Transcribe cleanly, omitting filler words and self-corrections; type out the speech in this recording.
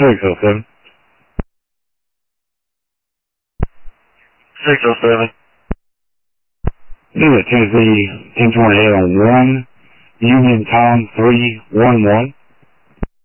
607. 607. Unit Tennessee 1028 on 1, Union Tom 311.